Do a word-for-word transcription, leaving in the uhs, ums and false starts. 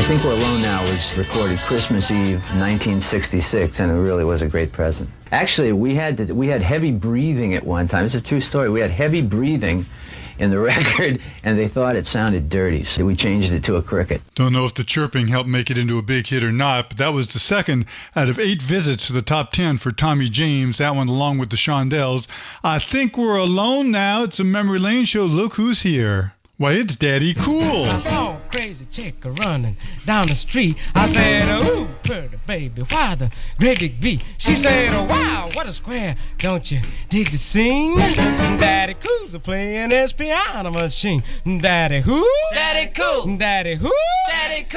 Think We're Alone Now was recorded Christmas Eve, nineteen sixty-six, and it really was a great present. Actually, we had to, we had heavy breathing at one time. It's a true story. We had heavy breathing in the record, and they thought it sounded dirty, so we changed it to a cricket. Don't know if the chirping helped make it into a big hit or not, but that was the second out of eight visits to the top ten for Tommy James, that one along with the Shondells. I Think We're Alone Now. It's a Memory Lane show. Look who's here. Why, it's Daddy Cool. I saw a crazy chick running down the street. I said, ooh, pretty baby, why the great big beat? She said, oh, wow, what a square. Don't you dig the scene? Daddy Cool's a playing his piano machine. Daddy who? Daddy Cool. Daddy who? Daddy Cool.